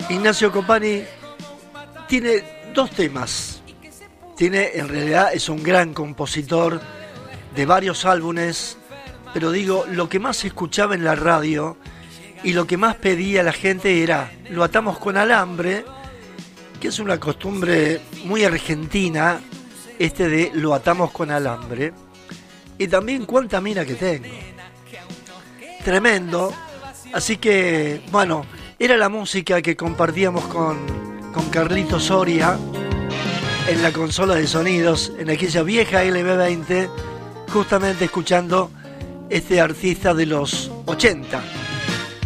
Ignacio Copani tiene dos temas. En realidad es un gran compositor de varios álbumes, pero digo, lo que más se escuchaba en la radio y lo que más pedía la gente era Lo atamos con alambre, que es una costumbre muy argentina, de Lo atamos con alambre. Y también Cuánta mina que tengo. Tremendo. Así que, bueno, era la música que compartíamos con Carlito Soria en la consola de sonidos, en aquella vieja LB20, justamente escuchando este artista de los 80.